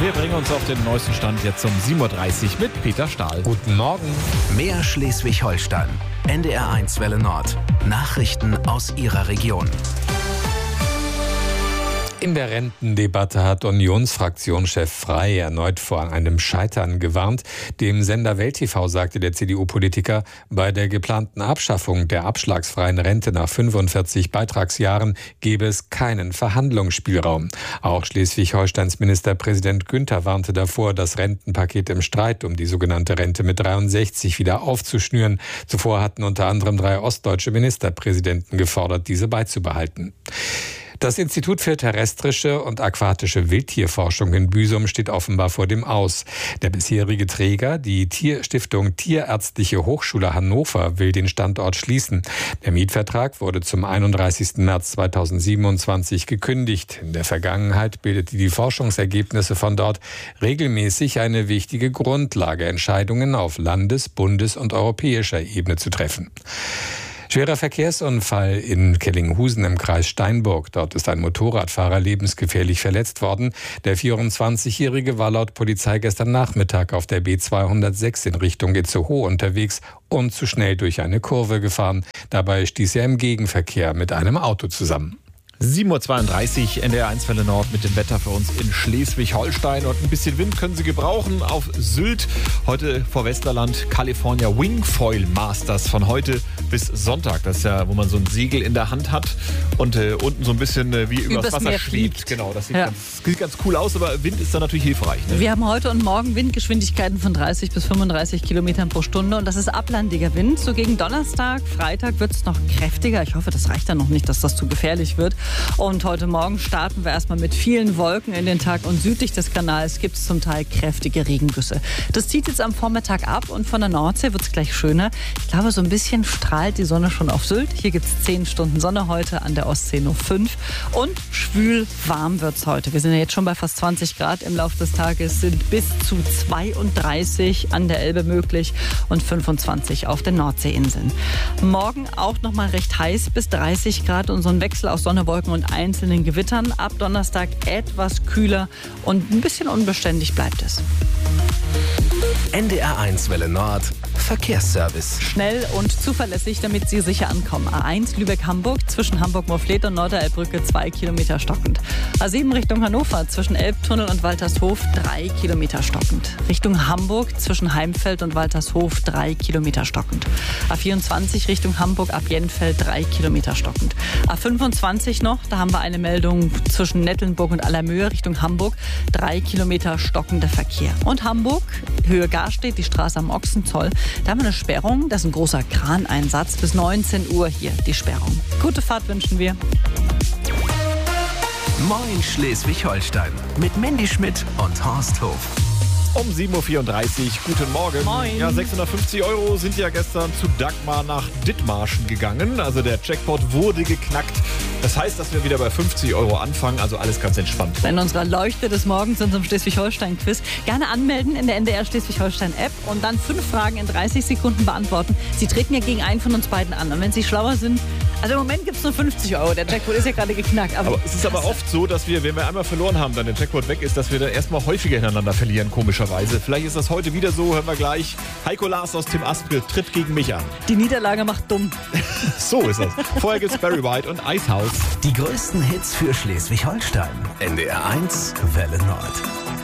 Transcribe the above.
Wir bringen uns auf den neuesten Stand jetzt um 7.30 Uhr mit Peter Stahl. Guten Morgen. Mehr Schleswig-Holstein. NDR1 Welle Nord. Nachrichten aus Ihrer Region. In der Rentendebatte hat Unionsfraktionschef Frey erneut vor einem Scheitern gewarnt. Dem Sender Welt TV sagte der CDU-Politiker, bei der geplanten Abschaffung der abschlagsfreien Rente nach 45 Beitragsjahren gebe es keinen Verhandlungsspielraum. Auch Schleswig-Holsteins Ministerpräsident Günther warnte davor, das Rentenpaket im Streit um die sogenannte Rente mit 63 wieder aufzuschnüren. Zuvor hatten unter anderem 3 ostdeutsche Ministerpräsidenten gefordert, diese beizubehalten. Das Institut für terrestrische und aquatische Wildtierforschung in Büsum steht offenbar vor dem Aus. Der bisherige Träger, die Stiftung Tierärztliche Hochschule Hannover, will den Standort schließen. Der Mietvertrag wurde zum 31. März 2027 gekündigt. In der Vergangenheit bildete die Forschungsergebnisse von dort regelmäßig eine wichtige Grundlage, Entscheidungen auf Landes-, Bundes- und europäischer Ebene zu treffen. Schwerer Verkehrsunfall in Kellinghusen im Kreis Steinburg. Dort ist ein Motorradfahrer lebensgefährlich verletzt worden. Der 24-Jährige war laut Polizei gestern Nachmittag auf der B206 in Richtung Itzehoe unterwegs und zu schnell durch eine Kurve gefahren. Dabei stieß er im Gegenverkehr mit einem Auto zusammen. 7.32 Uhr, NDR1 Welle Nord mit dem Wetter für uns in Schleswig-Holstein. Und ein bisschen Wind können Sie gebrauchen auf Sylt. Heute vor Westerland California Wingfoil Masters von heute bis Sonntag. Das ist ja, wo man so ein Segel in der Hand hat und unten so ein bisschen wie übers Wasser schwebt. Genau, das sieht ganz cool aus, aber Wind ist da natürlich hilfreich. Ne? Wir haben heute und morgen Windgeschwindigkeiten von 30 bis 35 Kilometern pro Stunde und das ist ablandiger Wind. So gegen Donnerstag, Freitag wird es noch kräftiger. Ich hoffe, das reicht dann noch nicht, dass das zu gefährlich wird. Und heute Morgen starten wir erstmal mit vielen Wolken in den Tag und südlich des Kanals gibt es zum Teil kräftige Regengüsse. Das zieht jetzt am Vormittag ab und von der Nordsee wird es gleich schöner. Ich glaube, so ein bisschen strahlt die Sonne schon auf Sylt. Hier gibt es 10 Stunden Sonne heute, an der Ostsee nur 5. Und schwül warm wird es heute. Wir sind ja jetzt schon bei fast 20 Grad. Im Laufe des Tages sind bis zu 32 an der Elbe möglich und 25 auf den Nordseeinseln. Morgen auch noch mal recht heiß, bis 30 Grad und so ein Wechsel aus Sonne, Wolken und einzelnen Gewittern. Ab Donnerstag etwas kühler und ein bisschen unbeständig bleibt es. NDR1 Welle Nord. Verkehrsservice. Schnell und zuverlässig, damit Sie sicher ankommen. A1 Lübeck-Hamburg zwischen Hamburg-Morfleet und Norderelbbrücke 2 Kilometer stockend. A7 Richtung Hannover zwischen Elbtunnel und Waltershof 3 Kilometer stockend. Richtung Hamburg zwischen Heimfeld und Waltershof 3 Kilometer stockend. A24 Richtung Hamburg ab Jenfeld 3 Kilometer stockend. A25 noch, da haben wir eine Meldung zwischen Nettelnburg und Allermöhe Richtung Hamburg 3 Kilometer stockender Verkehr. Und Hamburg, Höhe Garstedt, die Straße am Ochsenzoll. Da haben wir eine Sperrung, das ist ein großer Kraneinsatz. Bis 19 Uhr hier die Sperrung. Gute Fahrt wünschen wir. Moin Schleswig-Holstein mit Mandy Schmidt und Horst Hof. Um 7.34 Uhr, guten Morgen. Moin. Ja, 650 € sind ja gestern zu Dagmar nach Dithmarschen gegangen. Also der Jackpot wurde geknackt. Das heißt, dass wir wieder bei 50 € anfangen, also alles ganz entspannt. In unserer Leuchte des Morgens in unserem Schleswig-Holstein-Quiz gerne anmelden in der NDR Schleswig-Holstein-App und dann 5 Fragen in 30 Sekunden beantworten. Sie treten ja gegen einen von uns beiden an. Und wenn Sie schlauer sind, also im Moment gibt es nur 50 €. Der Jackpot ist ja gerade geknackt. Aber es ist aber oft so, dass wir, wenn wir einmal verloren haben, dann der Jackpot weg ist, dass wir dann erstmal häufiger hintereinander verlieren, komischerweise. Vielleicht ist das heute wieder so, hören wir gleich. Heiko Lars aus Tim Aspel tritt gegen mich an. Die Niederlage macht dumm. So ist das. Vorher gibt's Barry White und Icehouse. Die größten Hits für Schleswig-Holstein. NDR1 Welle Nord.